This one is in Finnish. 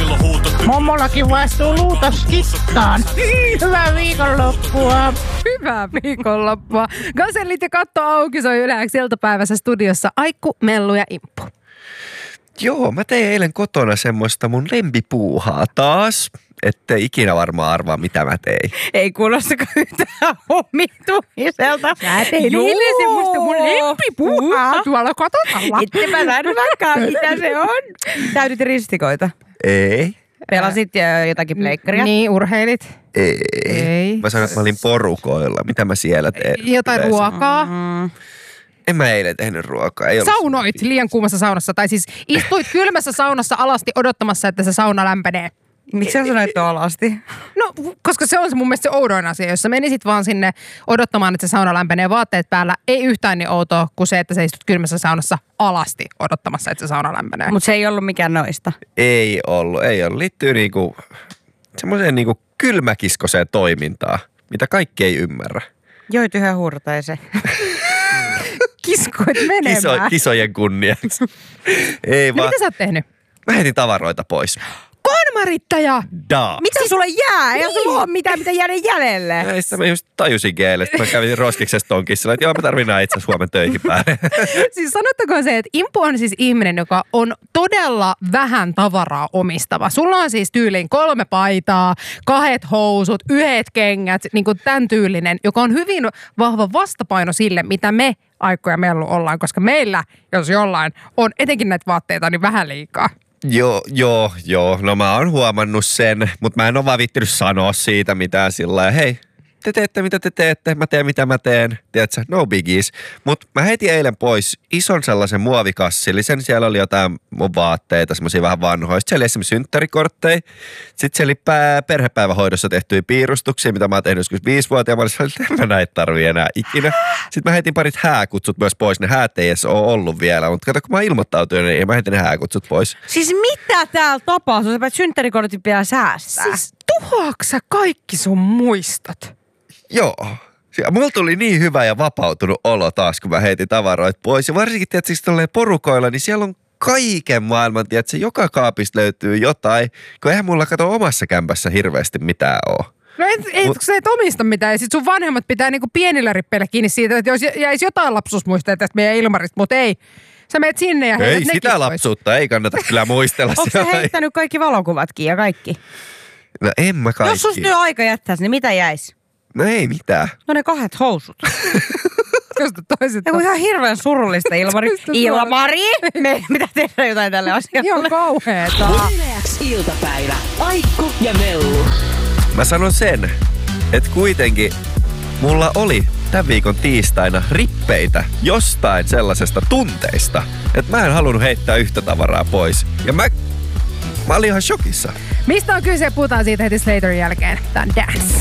Mommollakin vaistuu luutas kittaan. Hyvää viikonloppua. Hyvää viikonloppua. Gazellit ja katto auki soi Yle X iltapäivässä studiossa Aikku, Mellu ja Imppu. Joo, mä tein eilen kotona semmoista mun lempipuuhaa taas. Ettei ikinä varmaan arvaa, mitä mä tein. Ei kuulostakaan yhtään omituiselta. Mä tein eilen semmoista mun lempipuuhaa tuolla kotona. Ette mä sanoakaan, mitä se on. Täytit ristikoita. Ei. Pelasit jotakin pleikkaria. Niin, urheilit. Ei. Mä sanoin, että mä olin porukoilla. Mitä mä siellä teen? Jotain yleensä? ruokaa. En mä eilen tehnyt ruokaa. Saunoit liian kuumassa saunassa. Tai siis istuit kylmässä saunassa alasti odottamassa, että se sauna lämpenee. Miksi sä sanoit alasti? No, koska se on se mun mielestä se oudoin asia. Jos sä menisit vaan sinne odottamaan, että se sauna lämpenee vaatteet päällä, ei yhtään niin outoa kuin se, että sä istut kylmässä saunassa alasti odottamassa, että se sauna lämpenee. Mutta se ei ollut mikään noista. Ei ollut. Liittyy niinku semmoiseen niinku kylmäkiskoseen toimintaan, mitä kaikki ei ymmärrä. Joit yhä hurtaisen. Kiskoit menemään. Kisojen kunniaksi. Ei vaan. Mitä sä oot tehnyt? Mä heitin tavaroita pois. Konmarittaja! Mitä sulle jää? Ei sulla ole mitään, mitä jäädä jäljelle. Ei sitä mä just tajusin keelestä. Mä kävin roskiksessa tonkissa, että joo, mä tarvitsen itse asiassa huomen töihin päälle. Siis sanottakoon se, että Impu on siis ihminen, joka on todella vähän tavaraa omistava. Sulla on siis tyyliin 3 paitaa, 2 housut, 1 kengät, niin kuin tämän tyylinen, joka on hyvin vahva vastapaino sille, mitä me Aikku ja Mellu ollaan, koska meillä, jos jollain, on etenkin näitä vaatteita, niin vähän liikaa. Joo. No mä oon huomannut sen, mutta mä en ole vaan viittinyt sanoa siitä mitään sillä lailla. Hei, te teette mitä te teette, mä teen mitä mä teen. Tiedätkö, no biggies. Mutta mä heitin eilen pois ison sellaisen muovikassillisen. Siellä oli jotain mun vaatteita, semmosia vähän vanhoja. Sitten siellä oli esimerkiksi synttärikortteja. Sitten siellä oli perhepäivähoidossa tehtyjä piirustuksia, mitä mä oon tehnyt joskus 5-vuotiaana. Mä olin, että en mä näitä tarvii enää ikinä. Sitten mä heitin parit hääkutsut myös pois. Ne häät ei edes ole ollut vielä. Mutta kato, kun mä ilmoittautuin, niin mä heitin ne hääkutsut pois. Siis mitä täällä tapahtuu? Sä päät synttärikortit pitää säästää. Siis tuhoaksä kaikki sun muistot? Joo. Mulla tuli niin hyvä ja vapautunut olo taas, kun mä heitin tavaroit pois. Ja varsinkin, tiedätkö, tolleen porukoilla, niin siellä on kaiken maailman, tiedätkö, joka kaapista löytyy jotain. Kun eihän mulla kato omassa kämpässä hirveästi mitään ole. No kun sä et omista mitään, ja sit sun vanhemmat pitää niinku pienillä rippeillä kiinni siitä, että jos jäisi jotain lapsuusmuistoja tästä meidän Ilmarista, mutta ei. Sä menet sinne ja heität ei nekin sitä pois. Lapsuutta, ei kannata kyllä muistella. Onko sä heittänyt kaikki valokuvatkin ja kaikki? No en mä kaikki. Jos susta nyt aika jättäisi, niin mitä jäisi? No ei mitään. No ne 2 housut. Josta toiset on ihan hirveän surullista, Ilmari. Ilmari! Me pitää tehdä jotain tälle asialle. Ihan kauheeta. Yle X iltapäivä. Aikku ja Mellu. Mä sanon sen, että kuitenkin mulla oli tämän viikon tiistaina rippeitä jostain sellaisesta tunteista, että mä en halunnut heittää yhtä tavaraa pois. Ja mä olin ihan shokissa. Mistä on kyse? Puhutaan siitä heti Slaterin jälkeen. Tää on Dance.